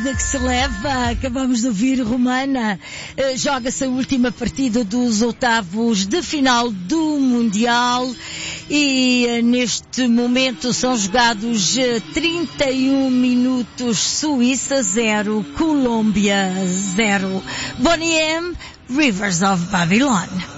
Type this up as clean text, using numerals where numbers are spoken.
vida que se leva. Acabamos de ouvir Romana. Joga-se a última partida dos oitavos de final do Mundial e neste momento são jogados 31 minutos. Suíça 0, Colômbia 0. Bonnie M, Rivers of Babylon.